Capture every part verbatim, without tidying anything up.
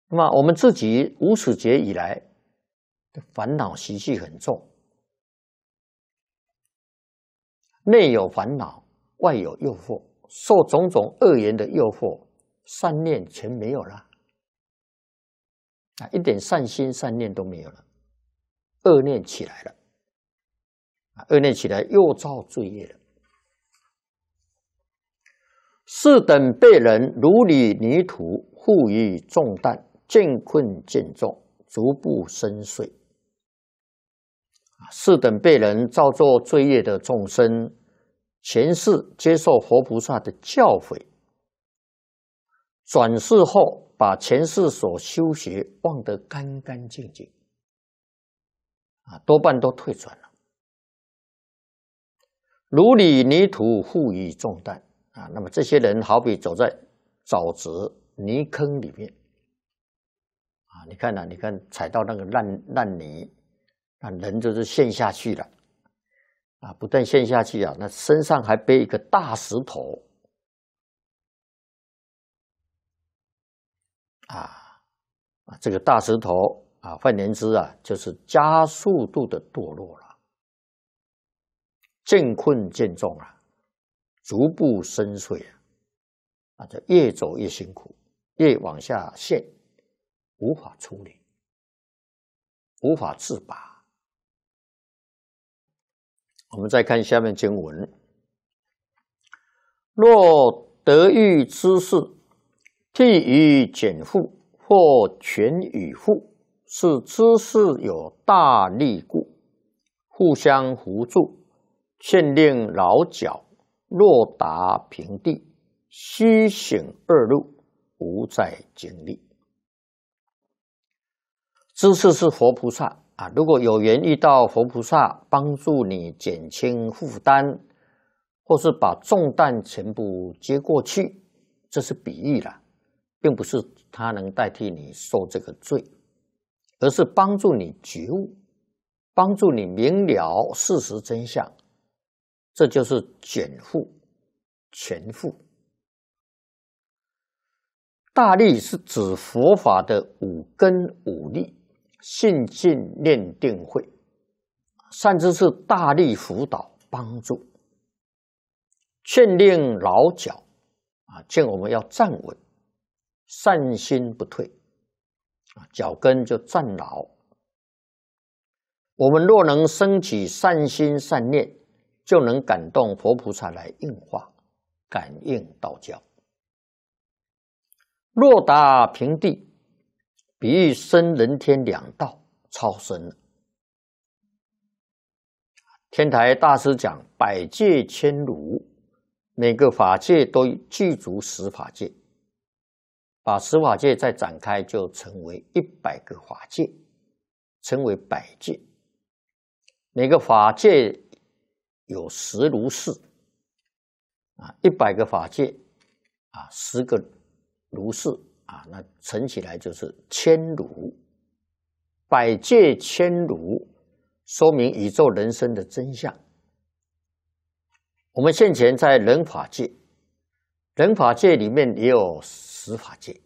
那么我们自己无始劫以来的烦恼习气很重，内有烦恼，外有诱惑，受种种恶缘的诱惑，善念全没有了啊，一点善心善念都没有了，恶念起来了啊，恶念起来又造罪业了。是等辈人如履泥土，负于重担，渐困渐重，逐步深邃。是等辈人造作罪业的众生，前世接受佛菩萨的教诲，转世后把前世所修学忘得干干净净，啊，多半都退转了。如履泥土，负于重担。啊，那么这些人好比走在沼泽泥坑里面啊，你看啊，你看踩到那个烂烂泥，那人就是陷下去了啊！不但陷下去啊，那身上还背一个大石头啊啊！这个大石头啊，换言之啊，就是加速度的堕落了，渐困渐重啊。逐步深邃啊，啊，就越走越辛苦，越往下陷，无法处理，无法自拔。我们再看下面经文：若得遇之事，替于减负，或全与负，是知识有大利故，互相扶助，劝令劳脚。若达平地，须醒二路，不再经历。知识是佛菩萨啊，如果有缘遇到佛菩萨，帮助你减轻负担，或是把重担全部接过去，这是比喻啦，并不是他能代替你受这个罪，而是帮助你觉悟，帮助你明了事实真相。这就是减负、全负。大利是指佛法的五根五力，信进念定慧，善知识大力辅导帮助，劝令劳脚啊，劝我们要站稳，善心不退啊，脚跟就站牢。我们若能升起善心善念，就能感动佛菩萨来应化，感应道教。若达平地，比喻生人天两道超生了。天台大师讲百界千如，每个法界都具足十法界，把十法界再展开，就成为一百个法界，称为百界。每个法界有十如是啊，一百个法界啊，十个如是啊，那乘起来就是千如。百界千如，说明宇宙人生的真相。我们现前在人法界，人法界里面也有十法界。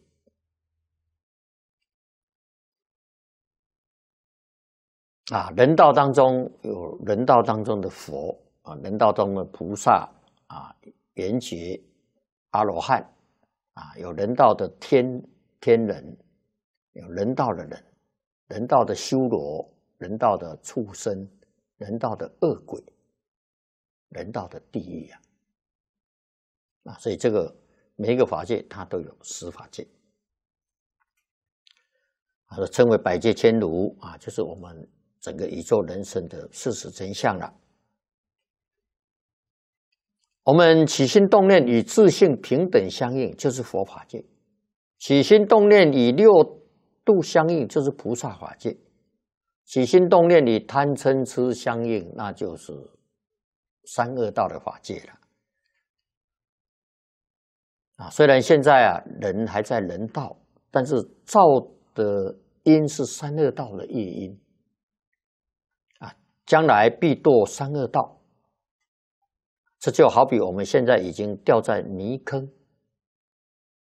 啊，人道当中有人道当中的佛啊，人道中的菩萨啊，圆觉、阿罗汉啊，有人道的天天人，有人道的人，人道的修罗，人道的畜生，人道的恶鬼，人道的地狱啊！啊，所以这个每一个法界它都有十法界，啊，称为百界千如啊，就是我们整个宇宙人生的事实真相了。我们起心动念与自性平等相应，就是佛法界；起心动念与六度相应，就是菩萨法界；起心动念与贪嗔痴相应，那就是三恶道的法界了。啊，虽然现在啊人还在人道，但是造的因是三恶道的业因。将来必堕三恶道，这就好比我们现在已经掉在泥坑，